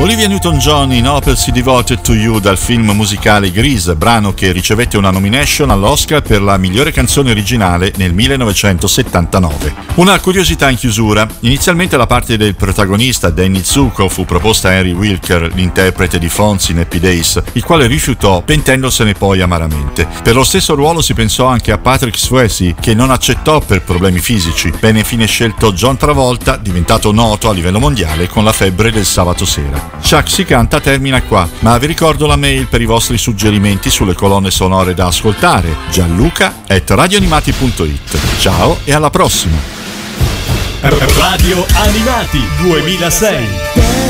Olivia Newton-John in Opus Devoted to You dal film musicale Grease, brano che ricevette una nomination all'Oscar per la migliore canzone originale nel 1979. Una curiosità in chiusura: inizialmente la parte del protagonista Danny Zuko fu proposta a Henry Wilker, l'interprete di Fonzie in Happy Days, il quale rifiutò, pentendosene poi amaramente. Per lo stesso ruolo si pensò anche a Patrick Swayze, che non accettò per problemi fisici. Venne infine scelto John Travolta, diventato noto a livello mondiale con La febbre del sabato sera. Chuck si canta termina qua, ma vi ricordo la mail per i vostri suggerimenti sulle colonne sonore da ascoltare: gianluca@radioanimati.it. Ciao e alla prossima. Radio Animati 2006.